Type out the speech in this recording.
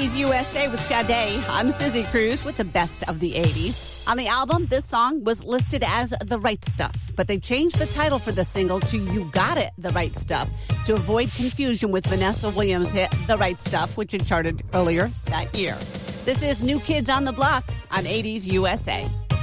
80s USA with Sade. I'm Susie Cruz with the best of the 80s. On the album, this song was listed as The Right Stuff, but they changed the title for the single to You Got It, The Right Stuff, to avoid confusion with Vanessa Williams' hit The Right Stuff, which had charted earlier that year. This is New Kids on the Block on 80s USA.